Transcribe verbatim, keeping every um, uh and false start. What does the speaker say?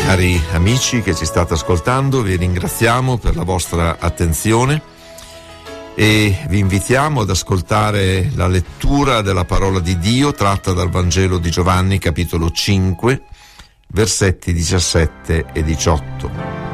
Cari amici che ci state ascoltando, vi ringraziamo per la vostra attenzione e vi invitiamo ad ascoltare la lettura della parola di Dio tratta dal Vangelo di Giovanni, capitolo cinque, versetti diciassette e diciotto.